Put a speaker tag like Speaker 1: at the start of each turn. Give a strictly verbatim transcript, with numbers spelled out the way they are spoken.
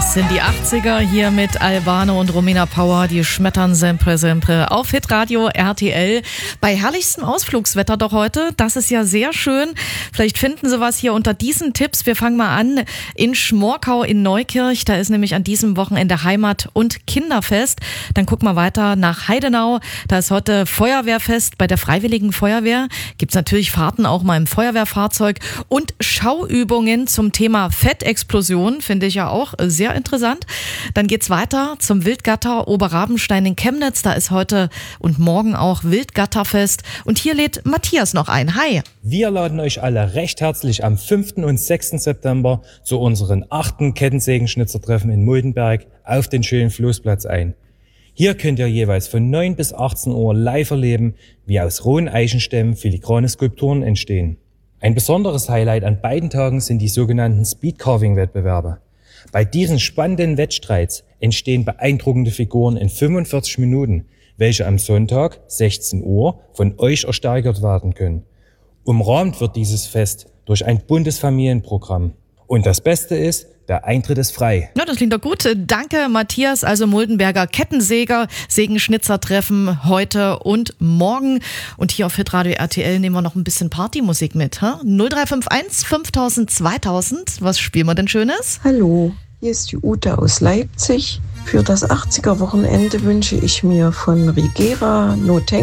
Speaker 1: Das sind die achtziger hier mit Albano und Romina Power. Die schmettern sempre, sempre auf Hitradio R T L. Bei herrlichstem Ausflugswetter doch heute. Das ist ja sehr schön. Vielleicht finden Sie was hier unter diesen Tipps. Wir fangen mal an in Schmorkau in Neukirch. Da ist nämlich an diesem Wochenende Heimat- und Kinderfest. Dann gucken wir weiter nach Heidenau. Da ist heute Feuerwehrfest bei der Freiwilligen Feuerwehr. Gibt's natürlich Fahrten auch mal im Feuerwehrfahrzeug und Schauübungen zum Thema Fettexplosion. Finde ich ja auch sehr interessant. Dann geht's weiter zum Wildgatter Oberrabenstein in Chemnitz. Da ist heute und morgen auch Wildgatterfest. Und hier lädt Matthias noch ein. Hi.
Speaker 2: Wir laden euch alle recht herzlich am fünften und sechsten September zu unseren achten Kettensägenschnitzertreffen in Muldenberg auf den schönen Floßplatz ein. Hier könnt ihr jeweils von neun bis achtzehn Uhr live erleben, wie aus rohen Eichenstämmen filigrane Skulpturen entstehen. Ein besonderes Highlight an beiden Tagen sind die sogenannten Speedcarving-Wettbewerbe. Bei diesen spannenden Wettstreits entstehen beeindruckende Figuren in fünfundvierzig Minuten, welche am Sonntag, sechzehn Uhr, von euch ersteigert werden können. Umrahmt wird dieses Fest durch ein buntes Familienprogramm. Und das Beste ist, der Eintritt ist frei.
Speaker 1: Ja, das klingt doch gut. Danke, Matthias, also Muldenberger Kettensäger, Sägenschnitzer-Treffen heute und morgen. Und hier auf Hitradio R T L nehmen wir noch ein bisschen Partymusik mit. Huh? null drei fünf eins fünftausend zweitausend. Was spielen wir denn Schönes?
Speaker 3: Hallo, hier ist die Ute aus Leipzig. Für das achtziger Wochenende wünsche ich mir von Rigera No Tank